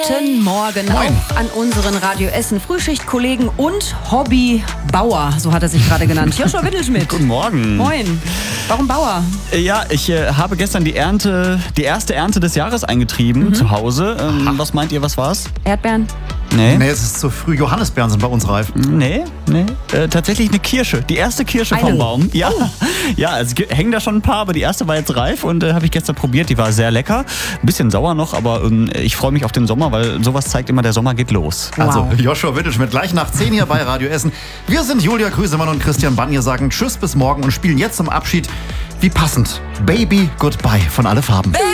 Guten Morgen auch an unseren Radio Essen Frühschichtkollegen und Hobbybauer, so hat er sich gerade genannt. Joshua Wittelschmidt. Guten Morgen. Moin. Warum Bauer? Ja, ich habe gestern die erste Ernte des Jahres eingetrieben zu Hause. Was meint ihr, was war's? Erdbeeren? Nee. Nee, es ist zu früh. Johannisbeeren sind bei uns reif. Nee. Tatsächlich eine Kirsche. Die erste Kirsche vom Baum. Ja, ja, es hängen da schon ein paar, aber die erste war jetzt reif und habe ich gestern probiert. Die war sehr lecker. Ein bisschen sauer noch, aber ich freue mich auf den Sommer, weil sowas zeigt immer, der Sommer geht los. Wow. Also Joshua Wittelschmidt gleich nach 10 hier bei Radio Essen. Wir sind Julia Grüsemann und Christian Bannier, sagen Tschüss bis morgen und spielen jetzt zum Abschied, wie passend, Baby Goodbye von Alle Farben.